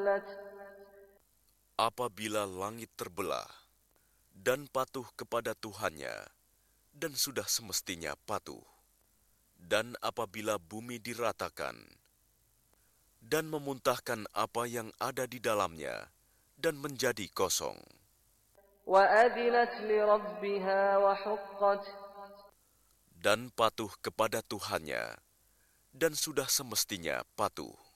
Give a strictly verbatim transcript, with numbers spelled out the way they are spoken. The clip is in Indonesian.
Apabila langit terbelah dan patuh kepada Tuhannya, dan sudah semestinya patuh, dan apabila bumi diratakan dan memuntahkan apa yang ada di dalamnya dan menjadi kosong, وأذنت لربها وحقت dan patuh kepada Tuhannya, dan sudah semestinya patuh.